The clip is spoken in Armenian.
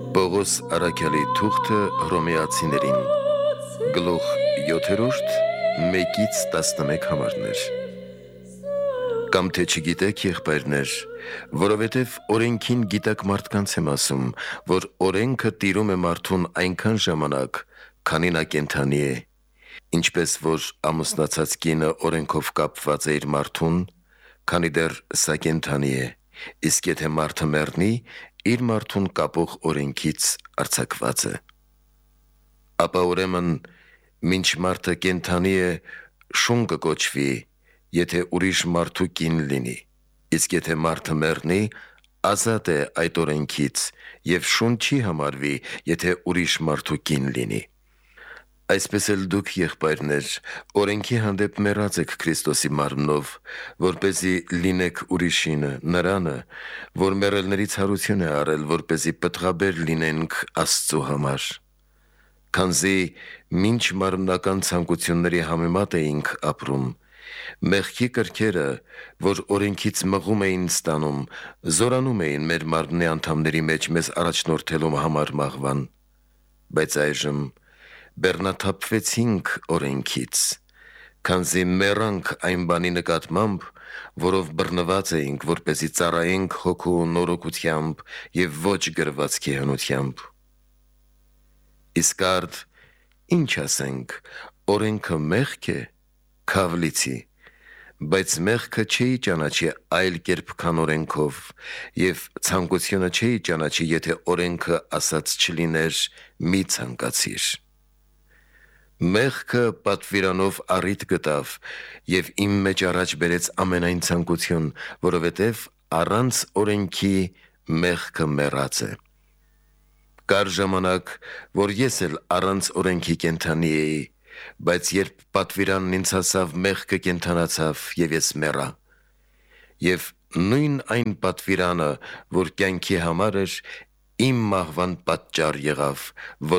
Պողոս առաքյալի թուղթը հռոմեացիներին, գլուխ 7, 1-11 համարներ։ Կամ թե չգիտեք, եղբայրներ, որովհետև օրենքին գիտակ մարդկանց եմ ասում, որ օրենքը տիրում է մարդուն այնքան ժամանակ, քանի նա կենդանի է, ինչպես որ ամուսնացած կինը օրենքով կապված է իր մարդուն, քանի դեռ սա կենդանի է, իսկ եթե մարդը մեռնի, իր մարդուն կապող օրենքից արձակված է։ Ապա ուրեմն, մինչ մարդը կենդանի է, շուն կկոչվի, եթե ուրիշ մարդու կին լինի, իսկ եթե մարդը մեռնի, ազատ է այդ օրենքից և շուն չի համարվի, եթե ուրիշ մարդու կին լինի։ Այսպես էլ դուք, եղբայրներ, օրենքի հանդեպ մեռած եք Քրիստոսի մարմնով, որպեսզի լինեք ուրիշինը, նրանը, որ մեռելներից հարություն է արել, որպեսզի պտղաբեր լինենք Աստծու համար։ Քանզի մինչ մարմնական ցանկությունների համեմատ էինք ապրում, մեղքի կրքերը, որ օրենքից մղում էին ստանում, զորանում էին մեր մարմնի անդամների մեջ մեզ առաջնորդելու համար մաղվան, բայց այժմ բեռնաթափվեցինք օրենքից, քանզի մեռանք այն բանի նկատմամբ, որով բռնված էինք, որպեսզի ծառայենք հոգու նորոգությամբ և ոչ գրվածքի հնությամբ։ Իսկ արդ ինչ ասենք, օրենքը մեղք է, քավլիցի, բայց մեղքը չէի ճանաչի այլ կերպ քան օրենքով, և ցանկությունը չէի ճանաչի, եթե օրենքը ասած չլիներ, մի ցանկացիր։ Մեղքը պատվիրանով առիթ գտավ և իմ մեջ առաջ բերեց ամենայն ցանկություն, որովհետև առանց օրենքի մեղքը մեռած է։ Կար ժամանակ, որ ես էլ առանց օրենքի կենդանի էի, բայց երբ պատվիրանն ինձ հասավ, մեղքը կենդանացավ և ես մեռա։ Եվ նույն այն պատվիրանը, որ կյանքի համար էր, իմ մահվան պատճառ եղավ,